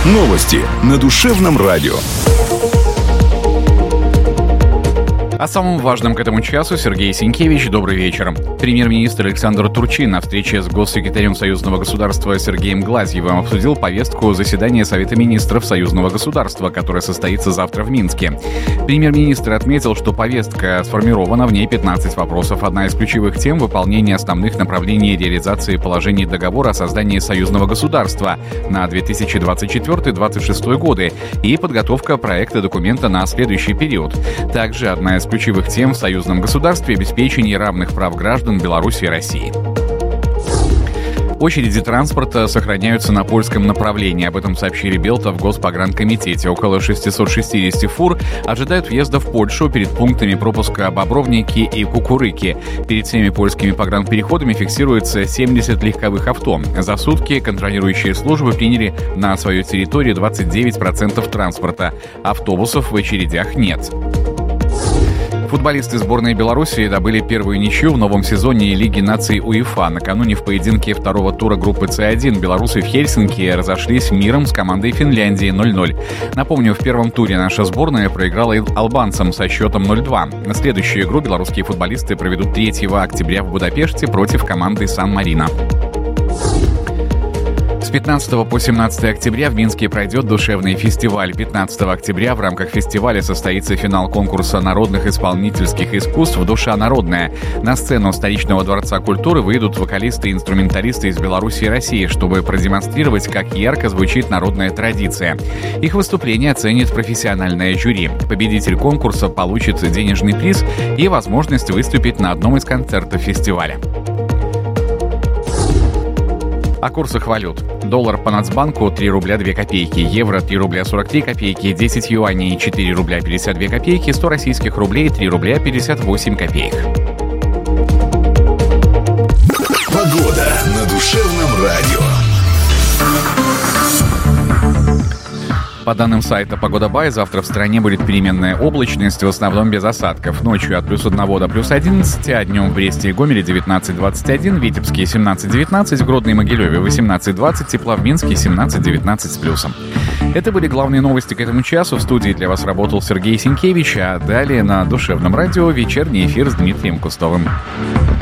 Новости на душевном радио. О самом важном к этому часу Сергей Сенкевич. Добрый вечер. Премьер-министр Александр Турчин на встрече с госсекретарем Союзного государства Сергеем Глазьевым обсудил повестку заседания Совета министров Союзного государства, которое состоится завтра в Минске. Премьер-министр отметил, что повестка сформирована, в ней 15 вопросов. Одна из ключевых тем — выполнение основных направлений реализации положений договора о создании Союзного государства на 2024-2026 годы и подготовка проекта документа на следующий период. Также одна из ключевых тем в союзном государстве — обеспечение равных прав граждан Беларуси и России. Очереди транспорта сохраняются на польском направлении. Об этом сообщили Белта в Госпогранкомитете. Около 660 фур ожидают въезда в Польшу перед пунктами пропуска Бобровники и Кукурыки. Перед всеми польскими погранпереходами фиксируется 70 легковых авто. За сутки контролирующие службы приняли на свою территорию 29% транспорта. Автобусов в очередях нет. Футболисты сборной Беларуси добыли первую ничью в новом сезоне Лиги наций УЕФА. Накануне в поединке второго тура группы С1 белорусы в Хельсинки разошлись миром с командой Финляндии 0-0. Напомню, в первом туре наша сборная проиграла албанцам со счетом 0-2. На следующую игру белорусские футболисты проведут 3 октября в Будапеште против команды Сан-Марино. С 15 по 17 октября в Минске пройдет душевный фестиваль. 15 октября в рамках фестиваля состоится финал конкурса народных исполнительских искусств «Душа народная». На сцену столичного дворца культуры выйдут вокалисты и инструменталисты из Беларуси и России, чтобы продемонстрировать, как ярко звучит народная традиция. Их выступление оценит профессиональное жюри. Победитель конкурса получит денежный приз и возможность выступить на одном из концертов фестиваля. О курсах валют. Доллар по Нацбанку 3 рубля 2 копейки, евро 3 рубля 43 копейки, 10 юаней 4 рубля 52 копейки, 100 российских рублей 3 рубля 58 копеек. Погода на душевном радио. По данным сайта «Погода.бай», завтра в стране будет переменная облачность, в основном без осадков. Ночью от +1 до +11, а днем в Бресте и Гомеле 19-21, Витебске 17-19, в Гродно и Могилеве 18-20, тепла в Минске 17-19 с плюсом. Это были главные новости к этому часу. В студии для вас работал Сергей Сенкевич, а далее на душевном радио вечерний эфир с Дмитрием Кустовым.